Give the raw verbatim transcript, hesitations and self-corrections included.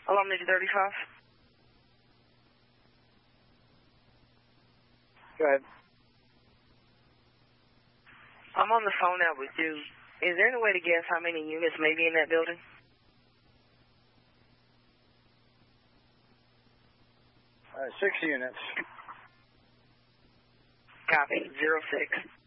Alarm Ninja thirty-five. Go ahead. I'm on the phone now with you. Is there any way to guess how many units may be in that building? Uh, six units. Copy. Zero six.